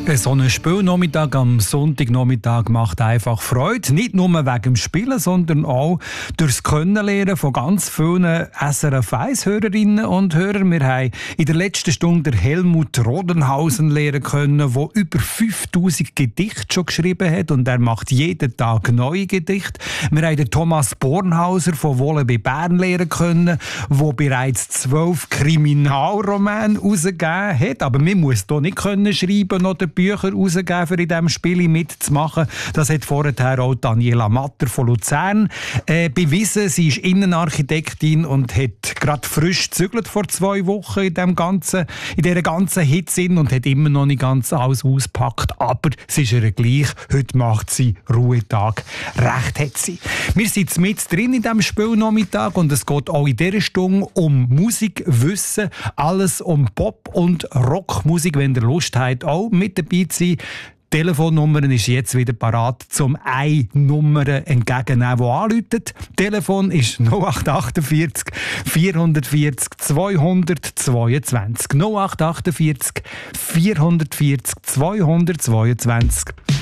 So ein Spielnachmittag am Sonntagnachmittag macht einfach Freude. Nicht nur wegen dem Spielen, sondern auch durchs Kennenlernen von ganz vielen SRF 1-Hörerinnen und Hörern. Wir haben in der letzten Stunde Helmut Rodenhausen lernen können, der über 5000 Gedichte schon geschrieben hat und er macht jeden Tag neue Gedichte. Wir haben den Thomas Bornhauser von Wolle bei Bern lernen können, der bereits 12 Kriminalromane herausgegeben hat. Aber man muss hier nicht können schreiben oder Bücher herausgeben, für in diesem Spiel mitzumachen. Das hat vorher auch Daniela Matter von Luzern bewiesen. Sie ist Innenarchitektin und hat gerade frisch gezügelt vor 2 Wochen in dieser ganzen Hitze und hat immer noch nicht ganz alles ausgepackt. Aber es ist ihr gleich. Heute macht sie Ruhetag. Recht hat sie. Wir sind mit drin in diesem Spielnachmittag und es geht auch in dieser Stunde um Musikwissen. Alles um Pop- und Rockmusik, wenn ihr Lust habt, auch mit dabei zu sein. Die Telefonnummer ist jetzt wieder parat, zum eine Nummer entgegennehmen, die anruft. Telefon ist 0848 440 222. 0848 440 222.